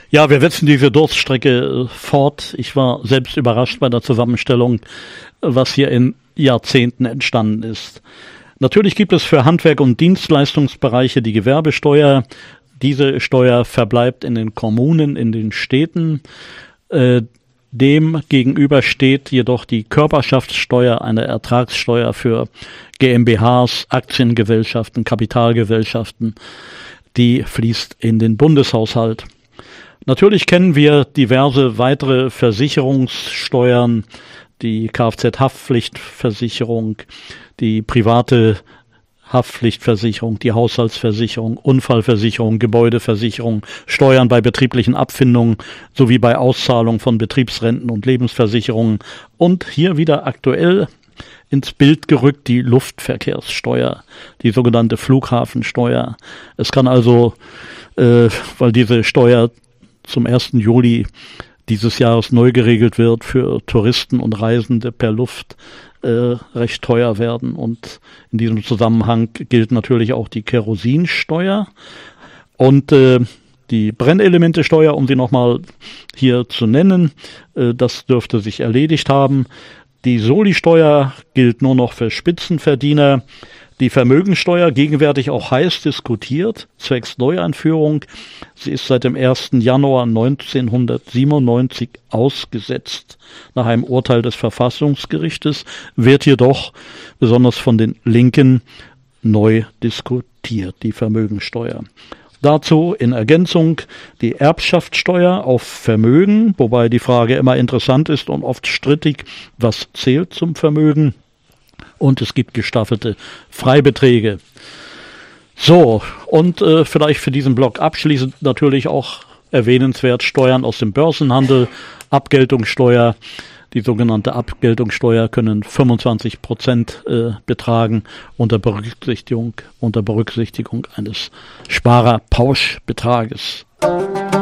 Ja, wir setzen diese Durststrecke fort. Ich war selbst überrascht bei der Zusammenstellung, was hier in Jahrzehnten entstanden ist. Natürlich gibt es für Handwerk- und Dienstleistungsbereiche die Gewerbesteuer. Diese Steuer verbleibt in den Kommunen, in den Städten. Dem gegenüber steht jedoch die Körperschaftssteuer, eine Ertragssteuer für GmbHs, Aktiengesellschaften, Kapitalgesellschaften. Die fließt in den Bundeshaushalt. Natürlich kennen wir diverse weitere Versicherungssteuern, die Kfz-Haftpflichtversicherung, die private Haftpflichtversicherung, die Haushaltsversicherung, Unfallversicherung, Gebäudeversicherung, Steuern bei betrieblichen Abfindungen sowie bei Auszahlung von Betriebsrenten und Lebensversicherungen und hier wieder aktuell ins Bild gerückt die Luftverkehrssteuer, die sogenannte Flughafensteuer. Es kann also, weil diese Steuer zum 1. Juli dieses Jahres neu geregelt wird, für Touristen und Reisende per Luft recht teuer werden. Und in diesem Zusammenhang gilt natürlich auch die Kerosinsteuer und die Brennelementesteuer, um sie nochmal hier zu nennen. Das dürfte sich erledigt haben. Die Soli-Steuer gilt nur noch für Spitzenverdiener. Die Vermögensteuer, gegenwärtig auch heiß diskutiert, zwecks Neueinführung. Sie ist seit dem 1. Januar 1997 ausgesetzt. Nach einem Urteil des Verfassungsgerichtes wird jedoch besonders von den Linken neu diskutiert, die Vermögensteuer. Dazu in Ergänzung die Erbschaftssteuer auf Vermögen, wobei die Frage immer interessant ist und oft strittig, was zählt zum Vermögen. Und es gibt gestaffelte Freibeträge. So, und vielleicht für diesen Blog abschließend natürlich auch erwähnenswert Steuern aus dem Börsenhandel, Abgeltungssteuer. Die sogenannte Abgeltungssteuer können 25% betragen unter Berücksichtigung eines Sparerpauschbetrages.